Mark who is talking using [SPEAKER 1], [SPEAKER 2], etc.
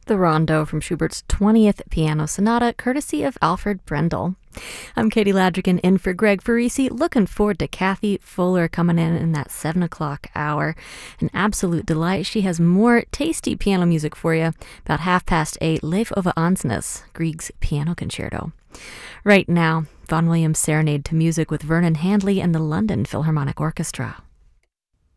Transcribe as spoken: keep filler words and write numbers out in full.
[SPEAKER 1] the Rondo from Schubert's twentieth Piano Sonata, courtesy of Alfred Brendel. I'm Katie Ladrigan in for Greg Farisi. Looking forward to Kathy Fuller coming in in that seven o'clock hour. An absolute delight. She has more tasty piano music for you. About half past eight, Leif Ove Ansnes, Grieg's Piano Concerto. Right now, Vaughan Williams' Serenade to Music with Vernon Handley and the London Philharmonic Orchestra.